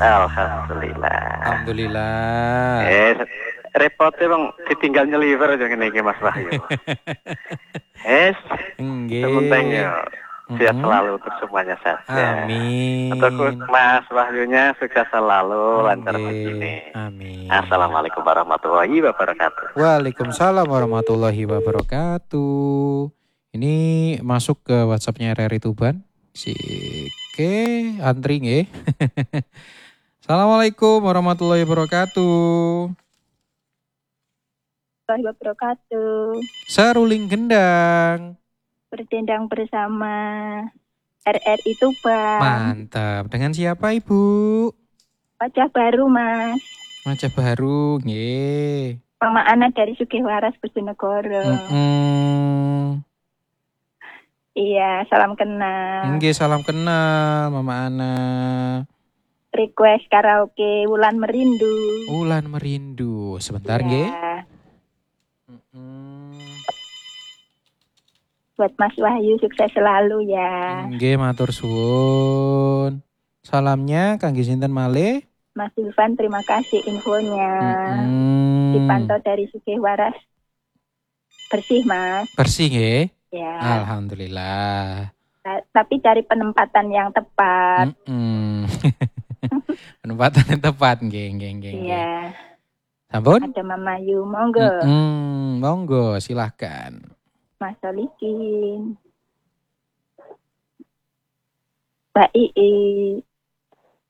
Alhamdulillah. Alhamdulillah. Repotnya bang ditinggal nyeliver aja ngene iki Mas Wahyu. Sementing Nggih. ya. Sehat selalu untuk semuanya saja. Untuk Amin. Mas Wahyunya sukses selalu, lancar Nggih. begini. Amin. Assalamualaikum warahmatullahi wabarakatuh. Waalaikumsalam warahmatullahi wabarakatuh. Ini masuk ke WhatsApp-nya Reri Tuban. Oke, antri nggih. Assalamualaikum warahmatullahi wabarakatuh. Warahmatullahi wabarakatuh. Seruling gendang. Berdendang bersama RRI Tuban. Mantap. Dengan siapa Ibu? Wajah baru Mas. Wajah baru, nggih. Mama Ana dari Sugihwaras Bojonegoro. Iya, salam kenal. Nggih, salam kenal Mama Ana. Request karaoke Wulan Merindu. Wulan Merindu. Sebentar nggih. Buat Mas Wahyu sukses selalu ya. Nggih, matur suwun. Salamnya kangge sinten malih? Mas Ilvan, terima kasih infonya. Dipantau dari Sugihwaras. Bersih Mas. Bersih nggih? Ya. Alhamdulillah. Tapi cari penempatan yang tepat. Penempatan yang tepat, nggih. Iya. Sampun? Ada Mama Yu, monggo. Monggo, silahkan. Mas Solikin. Mbak Ii.